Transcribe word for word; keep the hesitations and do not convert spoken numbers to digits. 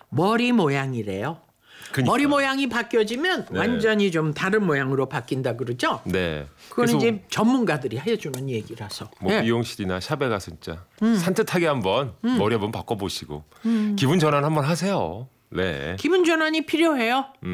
머리 모양이래요. 그러니까. 머리 모양이 바뀌어지면 네. 완전히 좀 다른 모양으로 바뀐다 그러죠. 네. 그거는 그래서 이제 전문가들이 해주는 얘기라서. 뭐 예. 미용실이나 샵에 가서 진짜 산뜻하게 한번 머리 한번 바꿔보시고 기분 전환 한번 하세요. 네. 기분 전환이 필요해요.